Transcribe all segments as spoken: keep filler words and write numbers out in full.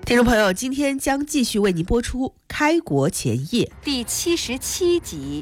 听众朋友，今天将继续为您播出《开国前夜》 第七十七集。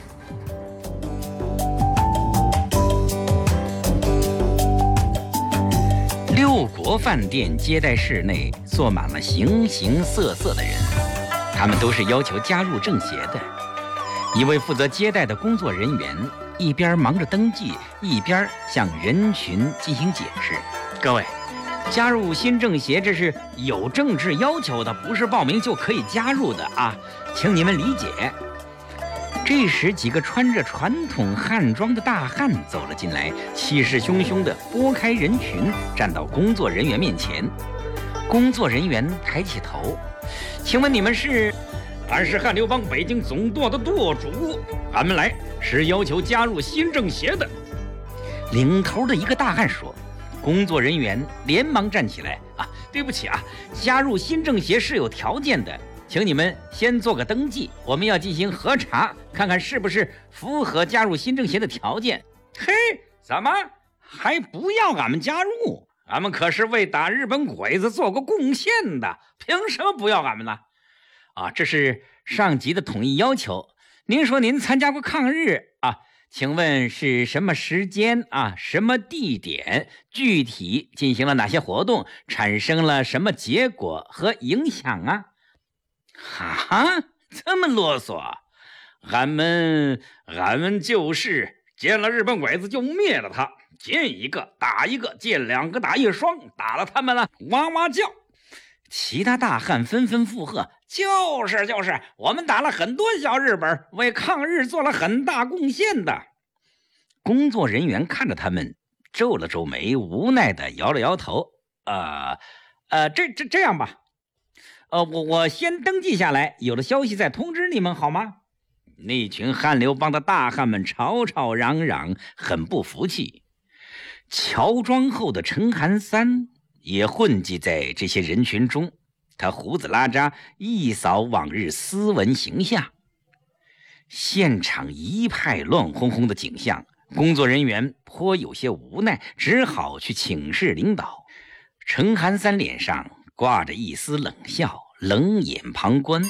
六国饭店接待室内坐满了形形色色的人，他们都是要求加入政协的。一位负责接待的工作人员一边忙着登记，一边向人群进行解释：各位，加入新政协这是有政治要求的，不是报名就可以加入的啊，请你们理解。这时，几个穿着传统汉装的大汉走了进来，气势汹汹地拨开人群，站到工作人员面前。工作人员抬起头：请问你们是？俺是汉刘邦北京总舵的舵主，俺们来是要求加入新政协的。领头的一个大汉说。工作人员连忙站起来：啊，对不起啊，加入新政协是有条件的，请你们先做个登记，我们要进行核查，看看是不是符合加入新政协的条件。嘿，怎么还不要俺们加入？俺们可是为打日本鬼子做过贡献的，凭什么不要俺们呢？啊，这是上级的统一要求。您说您参加过抗日啊？请问是什么时间啊？什么地点？具体进行了哪些活动？产生了什么结果和影响啊？哈，这么啰嗦？俺们俺们就是见了日本鬼子就灭了他，见一个打一个，见两个打一双，打了他们了哇哇叫。其他大汉纷纷附和：就是就是，我们打了很多小日本，为抗日做了很大贡献的。工作人员看着他们，皱了皱眉，无奈地摇了摇头：呃呃，这这这样吧，呃，我我先登记下来，有了消息再通知你们，好吗？那群汉刘邦的大汉们吵吵嚷嚷，很不服气。乔装后的陈寒三也混迹在这些人群中，他胡子拉碴，一扫往日斯文形象。现场一派乱哄哄的景象，工作人员颇有些无奈，只好去请示领导。陈寒三脸上挂着一丝冷笑，冷眼旁观。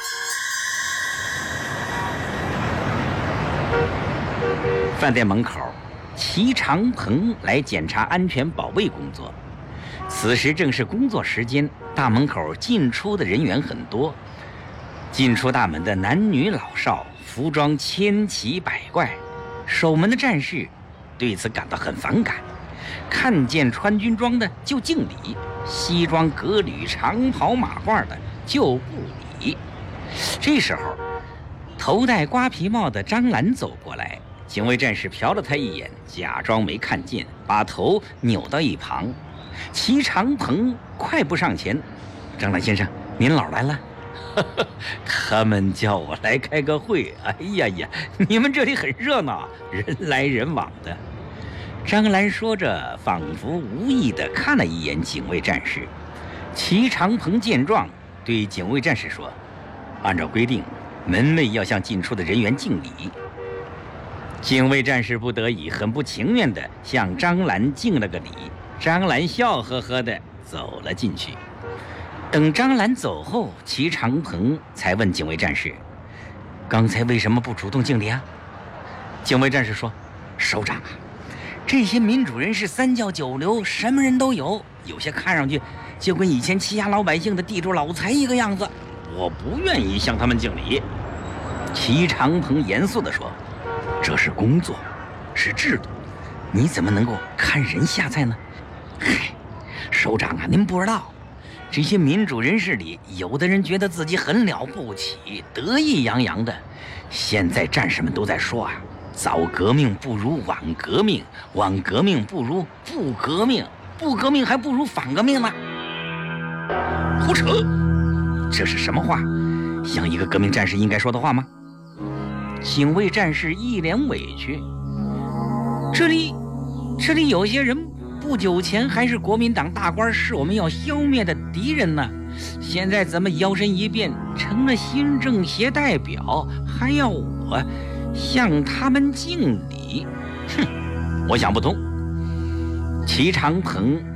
饭店门口，齐长鹏来检查安全保卫工作。此时正是工作时间，大门口进出的人员很多。进出大门的男女老少，服装千奇百怪，守门的战士对此感到很反感，看见穿军装的就敬礼，西装革履长袍马褂的就不理。这时候，头戴瓜皮帽的张兰走过来，警卫战士瞟了他一眼，假装没看见，把头扭到一旁。齐长鹏快步上前：张兰先生，您老来了。他们叫我来开个会。哎呀呀，你们这里很热闹，人来人往的。张兰说着，仿佛无意地看了一眼警卫战士。齐长鹏见状，对警卫战士说：按照规定，门内要向进出的人员敬礼。警卫战士不得已，很不情愿地向张兰敬了个礼。张兰笑呵呵地走了进去。等张兰走后，齐长鹏才问警卫战士：刚才为什么不主动敬礼啊？警卫战士说：首长啊，这些民主人士三教九流，什么人都有，有些看上去就跟以前欺压老百姓的地主老财一个样子，我不愿意向他们敬礼。齐长鹏严肃地说：这是工作，是制度，你怎么能够看人下菜呢？嗨，首长啊，您不知道，这些民主人士里，有的人觉得自己很了不起，得意洋洋的。现在战士们都在说啊，早革命不如晚革命，晚革命不如不革命，不革命还不如反革命呢。胡扯！这是什么话？像一个革命战士应该说的话吗？警卫战士一脸委屈。这里，这里有些人不久前还是国民党大官，是我们要消灭的敌人呢。现在怎么摇身一变成了新政协代表，还要我向他们敬礼？哼，我想不通。齐长鹏